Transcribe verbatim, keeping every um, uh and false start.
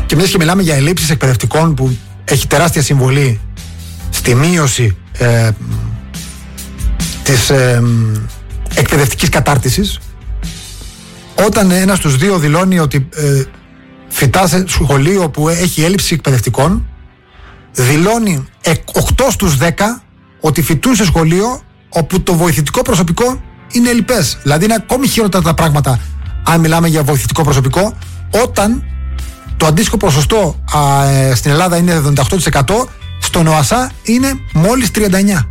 Και μιας και μιλάμε για ελλείψεις εκπαιδευτικών που έχει τεράστια συμβολή στη μείωση ε, της ε, εκπαιδευτικής κατάρτισης, όταν ένας στους δύο δηλώνει ότι ε, φοιτά σε σχολείο που έχει έλλειψη εκπαιδευτικών, δηλώνει οκτώ στους δέκα ότι φοιτούν σε σχολείο όπου το βοηθητικό προσωπικό είναι ελλειπές. Δηλαδή είναι ακόμη χειρότερα τα πράγματα αν μιλάμε για βοηθητικό προσωπικό, όταν το αντίστοιχο ποσοστό α, ε, στην Ελλάδα είναι εβδομήντα οκτώ τοις εκατό, στον ΟΑΣΑ είναι μόλις τριάντα εννιά τοις εκατό.